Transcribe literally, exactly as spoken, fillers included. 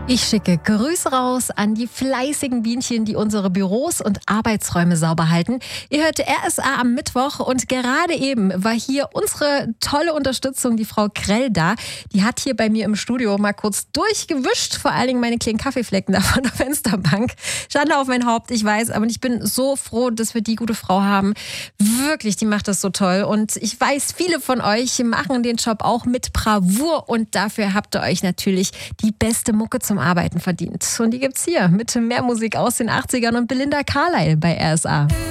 Ich schicke Grüße raus an die fleißigen Bienchen, die unsere Büros und Arbeitsräume sauber halten. Ihr hört R S A am Mittwoch und gerade eben war hier unsere tolle Unterstützung, die Frau Krell, da. Die hat hier bei mir im Studio mal kurz durchgewischt, vor allen Dingen meine kleinen Kaffeeflecken da von der Fensterbank. Schande auf mein Haupt, ich weiß, aber ich bin so froh, dass wir die gute Frau haben. Wirklich, die macht das so toll und ich weiß, viele von euch machen den Job auch mit Bravour und dafür habt ihr euch natürlich die beste Mucke zum Arbeiten verdient. Und die gibt's hier mit mehr Musik aus den achtzigern und Belinda Carlisle bei R S A.